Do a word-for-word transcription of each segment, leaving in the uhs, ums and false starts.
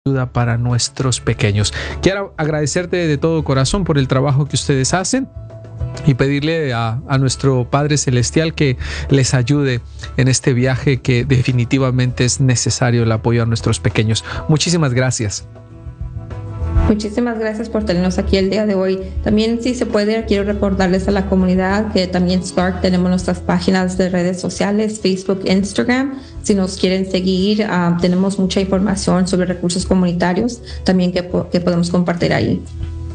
ayuda para nuestros pequeños. Quiero agradecerte de todo corazón por el trabajo que ustedes hacen y pedirle a, a nuestro Padre Celestial que les ayude en este viaje que definitivamente es necesario el apoyo a nuestros pequeños. Muchísimas gracias. Muchísimas gracias por tenernos aquí el día de hoy. También, si se puede, quiero recordarles a la comunidad que también Spark tenemos nuestras páginas de redes sociales, Facebook, Instagram. Si nos quieren seguir, uh, tenemos mucha información sobre recursos comunitarios también que, que podemos compartir ahí.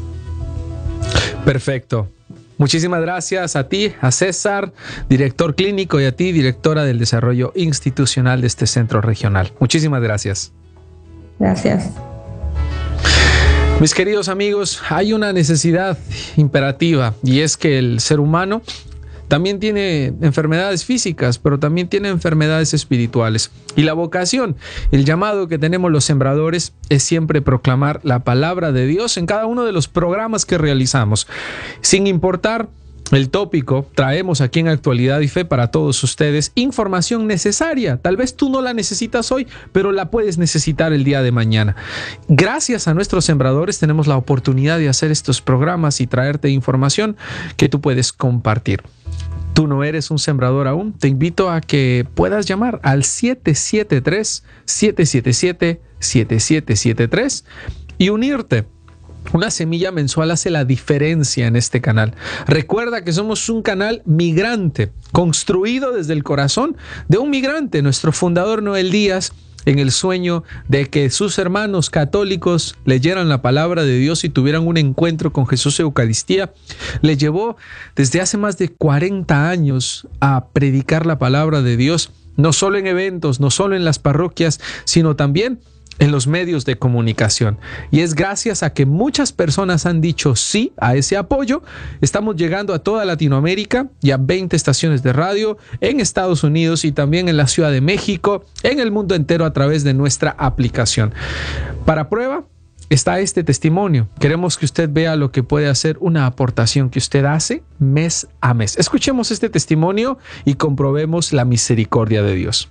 Perfecto. Muchísimas gracias a ti, a César, director clínico, y a ti, directora del desarrollo institucional de este centro regional. Muchísimas gracias. Gracias. Mis queridos amigos, hay una necesidad imperativa y es que el ser humano también tiene enfermedades físicas, pero también tiene enfermedades espirituales. Y la vocación, el llamado que tenemos los sembradores es siempre proclamar la palabra de Dios en cada uno de los programas que realizamos. Sin importar el tópico, traemos aquí en Actualidad y Fe para todos ustedes información necesaria. Tal vez tú no la necesitas hoy, pero la puedes necesitar el día de mañana. Gracias a nuestros sembradores tenemos la oportunidad de hacer estos programas y traerte información que tú puedes compartir. Tú no eres un sembrador aún, te invito a que puedas llamar al siete siete tres, siete siete siete, siete siete siete tres y unirte. Una semilla mensual hace la diferencia en este canal. Recuerda que somos un canal migrante, construido desde el corazón de un migrante, nuestro fundador Noel Díaz, en el sueño de que sus hermanos católicos leyeran la palabra de Dios y tuvieran un encuentro con Jesús Eucaristía. Le llevó desde hace más de cuarenta años a predicar la palabra de Dios, no solo en eventos, no solo en las parroquias, sino también en los medios de comunicación. Y es gracias a que muchas personas han dicho sí a ese apoyo. Estamos llegando a toda Latinoamérica y a veinte estaciones de radio en Estados Unidos y también en la Ciudad de México, en el mundo entero a través de nuestra aplicación. Para prueba está este testimonio. Queremos que usted vea lo que puede hacer una aportación que usted hace mes a mes. Escuchemos este testimonio y comprobemos la misericordia de Dios.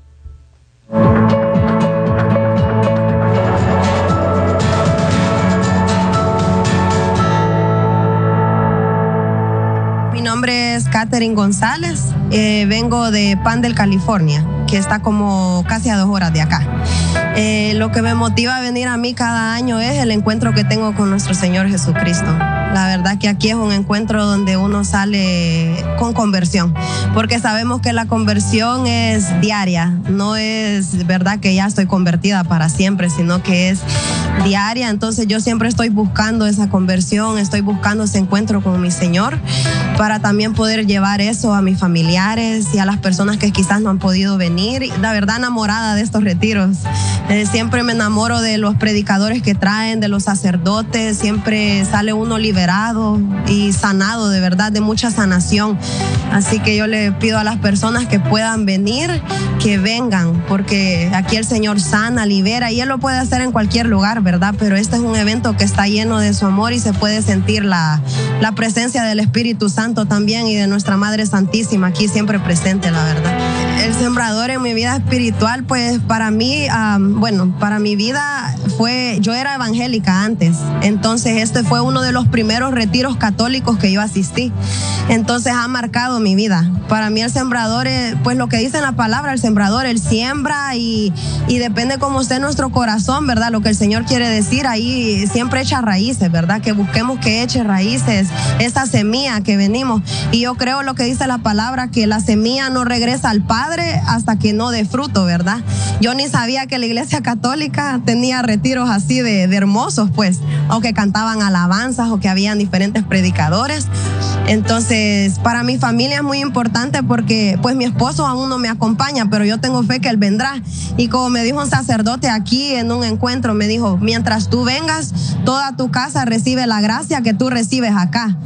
Mi nombre es Catherine González, eh, vengo de Pandel, California, que está como casi a dos horas de acá. Eh, lo que me motiva a venir a mí cada año es el encuentro que tengo con nuestro Señor Jesucristo. La verdad que aquí es un encuentro donde uno sale con conversión, porque sabemos que la conversión es diaria, no es verdad que ya estoy convertida para siempre, sino que es diaria. Entonces yo siempre estoy buscando esa conversión, estoy buscando ese encuentro con mi Señor para también poder llevar eso a mis familiares y a las personas que quizás no han podido venir. La verdad, enamorada de estos retiros. Eh, siempre me enamoro de los predicadores que traen, de los sacerdotes. Siempre sale uno liberado y sanado, de verdad, de mucha sanación. Así que yo le pido a las personas que puedan venir, que vengan, porque aquí el Señor sana, libera, y Él lo puede hacer en cualquier lugar, ¿verdad? Pero este es un evento que está lleno de su amor y se puede sentir la, la presencia del Espíritu Santo también y de nuestra Madre Santísima aquí siempre presente, la verdad. El sembrador en mi vida espiritual, pues para mí, um, bueno, para mi vida fue, yo era evangélica antes, entonces este fue uno de los primeros retiros católicos que yo asistí, entonces ha marcado mi vida. Para mí el sembrador, es, pues lo que dice en la palabra, el sembrador, él siembra y, y depende cómo esté nuestro corazón, ¿verdad? Lo que el Señor quiere decir, ahí siempre echa raíces, ¿verdad? Que busquemos que eche raíces esa semilla que venimos, y yo creo lo que dice la palabra, que la semilla no regresa al Padre hasta que no dé fruto, ¿verdad? Yo ni sabía que la Iglesia Católica tenía retiros así de, de hermosos, pues, o que cantaban alabanzas o que habían diferentes predicadores. Entonces, para mi familia es muy importante porque, pues, mi esposo aún no me acompaña, pero yo tengo fe que él vendrá. Y como me dijo un sacerdote aquí en un encuentro, me dijo, mientras tú vengas, toda tu casa recibe la gracia que tú recibes acá.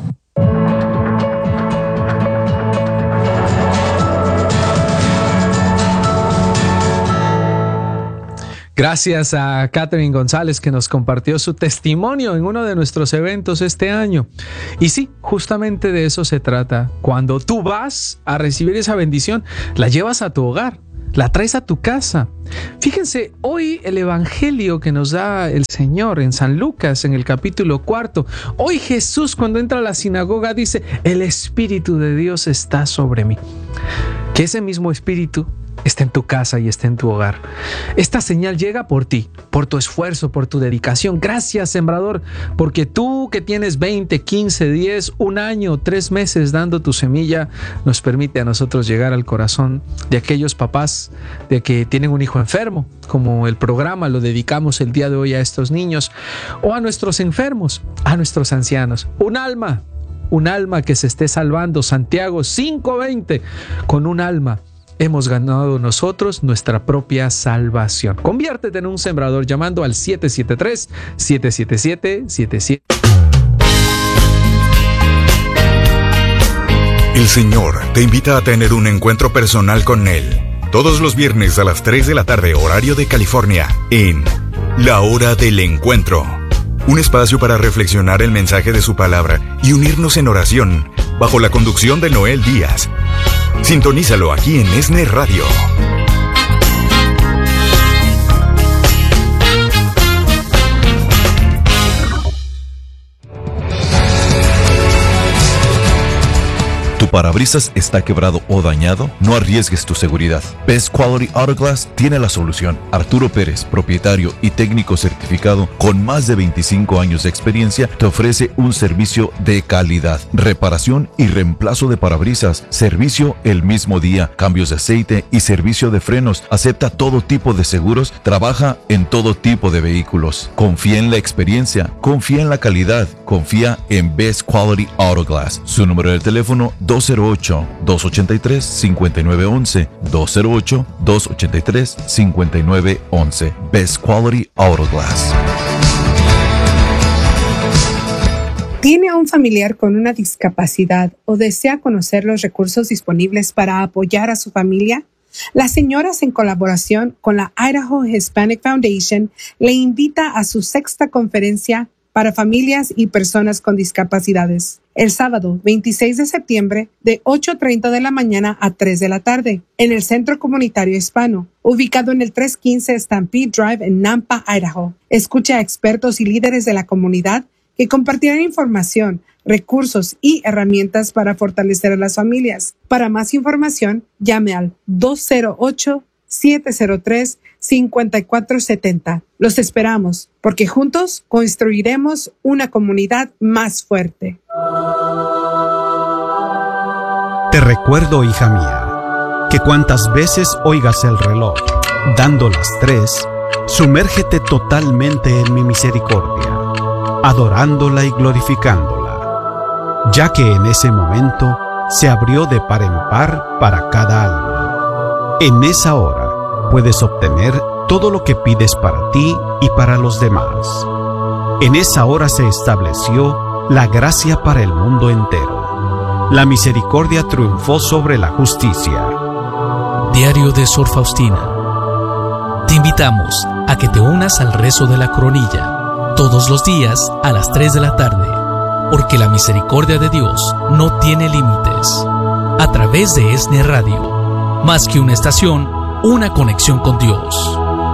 Gracias a Catherine González, que nos compartió su testimonio en uno de nuestros eventos este año. Y sí, justamente de eso se trata. Cuando tú vas a recibir esa bendición, la llevas a tu hogar. la traes a tu casa. Fíjense, hoy el evangelio que nos da el Señor en San Lucas, en el capítulo cuarto, hoy Jesús cuando entra a la sinagoga dice, el Espíritu de Dios está sobre mí. Que ese mismo Espíritu está en tu casa y está en tu hogar. Esta señal llega por ti, por tu esfuerzo, por tu dedicación. Gracias, sembrador, porque tú que tienes veinte, quince, diez, un año, tres meses dando tu semilla, nos permite a nosotros llegar al corazón de aquellos papás de que tienen un hijo enfermo, como el programa lo dedicamos el día de hoy a estos niños, o a nuestros enfermos, a nuestros ancianos. Un alma, un alma que se esté salvando. Santiago cinco veinte, con un alma hemos ganado nosotros nuestra propia salvación. Conviértete en un sembrador llamando al siete siete tres, siete siete siete, siete siete. El Señor te invita a tener un encuentro personal con Él. Todos los viernes a las tres de la tarde, horario de California, en La Hora del Encuentro. Un espacio para reflexionar el mensaje de su palabra y unirnos en oración, bajo la conducción de Noel Díaz. Sintonízalo aquí en ESNE Radio. ¿Tu parabrisas está quebrado o dañado? No arriesgues tu seguridad. Best Quality Auto Glass tiene la solución. Arturo Pérez, propietario y técnico certificado con más de veinticinco años de experiencia, te ofrece un servicio de calidad. Reparación y reemplazo de parabrisas, servicio el mismo día, cambios de aceite y servicio de frenos. Acepta todo tipo de seguros, trabaja en todo tipo de vehículos. Confía en la experiencia, confía en la calidad, confía en Best Quality Auto Glass. Su número de teléfono dos cero ocho, dos ocho tres, cinco nueve uno uno, dos cero ocho, dos ocho tres, cinco nueve uno uno. Best Quality Auto Glass. ¿Tiene a un familiar con una discapacidad o desea conocer los recursos disponibles para apoyar a su familia? Las señoras, en colaboración con la Idaho Hispanic Foundation, le invita a su sexta conferencia para familias y personas con discapacidades, el sábado veintiséis de septiembre de ocho treinta de la mañana a tres de la tarde, en el Centro Comunitario Hispano, ubicado en el trescientos quince Stampede Drive en Nampa, Idaho. Escucha a expertos y líderes de la comunidad que compartirán información, recursos y herramientas para fortalecer a las familias. Para más información, llame al dos cero ocho, siete cero tres, cinco cuatro siete cero. Los esperamos, porque juntos construiremos una comunidad más fuerte. Te recuerdo, hija mía, que cuantas veces oigas el reloj dando las tres, sumérgete totalmente en mi misericordia, adorándola y glorificándola, ya que en ese momento se abrió de par en par para cada alma. En esa hora puedes obtener todo lo que pides para ti y para los demás. En esa hora se estableció la gracia para el mundo entero. La misericordia triunfó sobre la justicia. Diario de Sor Faustina. Te invitamos a que te unas al rezo de la coronilla todos los días a las tres de la tarde, porque la misericordia de Dios no tiene límites. A través de ESNE Radio, más que una estación, una conexión con Dios.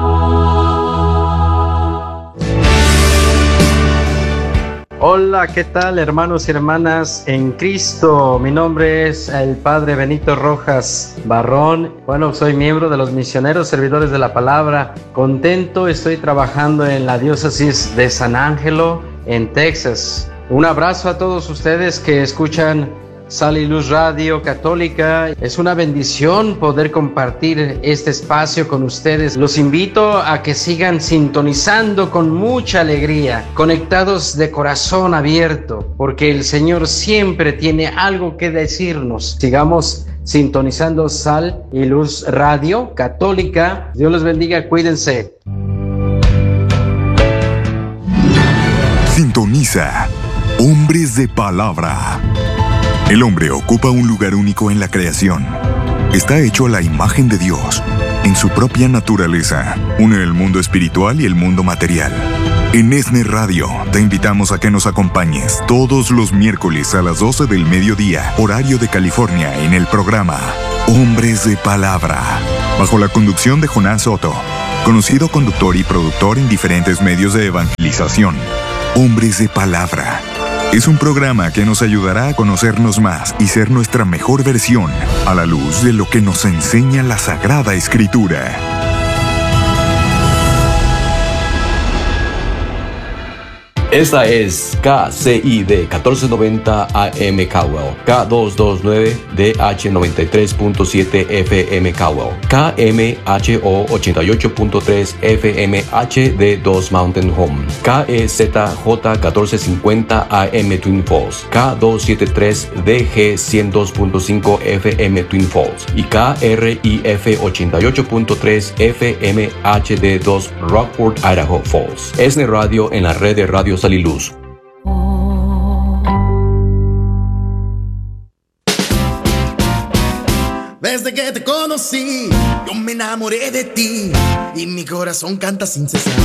Hola, ¿qué tal, hermanos y hermanas en Cristo? Mi nombre es el Padre Benito Rojas Barrón. Bueno, soy miembro de los Misioneros Servidores de la Palabra. Contento, estoy trabajando en la diócesis de San Ángelo, en Texas. Un abrazo a todos ustedes que escuchan Sal y Luz Radio Católica. Es una bendición poder compartir este espacio con ustedes. Los invito a que sigan sintonizando con mucha alegría, conectados de corazón abierto, porque el Señor siempre tiene algo que decirnos. Sigamos sintonizando Sal y Luz Radio Católica. Dios los bendiga, cuídense. Sintoniza Hombres de Palabra. El hombre ocupa un lugar único en la creación. Está hecho a la imagen de Dios. En su propia naturaleza, une el mundo espiritual y el mundo material. En ESNE Radio, te invitamos a que nos acompañes todos los miércoles a las doce del mediodía, horario de California, en el programa Hombres de Palabra, bajo la conducción de Jonás Soto, conocido conductor y productor en diferentes medios de evangelización. Hombres de Palabra es un programa que nos ayudará a conocernos más y ser nuestra mejor versión a la luz de lo que nos enseña la Sagrada Escritura. Esta es K C I D catorce noventa A M Cowell, K doscientos veintinueve D H noventa y tres punto siete F M Cowell, K M H O ochenta y ocho punto tres F M H D dos Mountain Home, K E Z J catorce cincuenta A M Twin Falls, K doscientos setenta y tres D G ciento dos punto cinco F M Twin Falls y K R I F ochenta y ocho punto tres F M H D dos Rockford, Idaho Falls. ESNE Radio en la red de Radio Sal y Luz. Desde que te conocí, yo me enamoré de ti y mi corazón canta sin cesar.